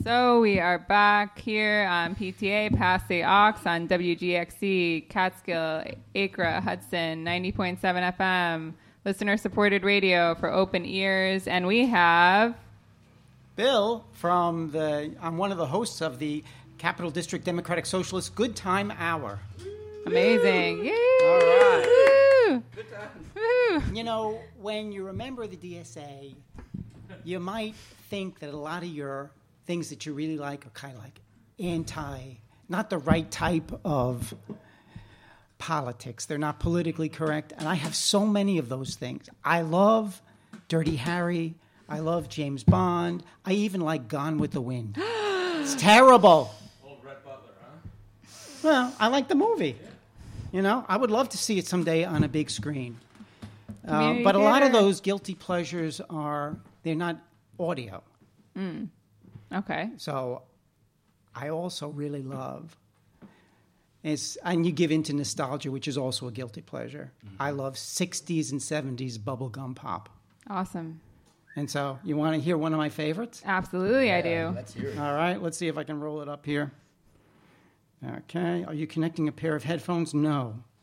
So we are back here on PTA Pass the Aux on WGXC, Catskill, Acra, Hudson, 90.7 FM, listener-supported radio for open ears. And we have... Bill I'm one of the hosts of the Capital District Democratic Socialist Good Time Hour. Amazing. Yay! All right. Woo! Good time. Woo! You know, when you remember the DSA, you might think that a lot of your things that you really like are kind of like not the right type of politics. They're not politically correct. And I have so many of those things. I love Dirty Harry. I love James Bond. I even like Gone with the Wind. It's terrible. Old Rhett Butler, huh? Well, I like the movie. You know, I would love to see it someday on a big screen. But a lot of those guilty pleasures they're not audio. Okay. So I also really love, and you give into nostalgia, which is also a guilty pleasure. Mm-hmm. I love 60s and 70s bubblegum pop. Awesome. And so you want to hear one of my favorites? Absolutely, I do. Let's hear it. All right, let's see if I can roll it up here. Okay, are you connecting a pair of headphones? No.